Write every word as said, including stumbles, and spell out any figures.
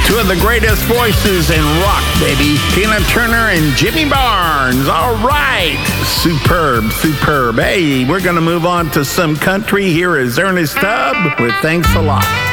Two of the greatest voices in rock, baby. Tina Turner and Jimmy Barnes. All right. Superb, superb. Hey, we're going to move on to some country. Here is Ernest Tubb with Thanks a Lot.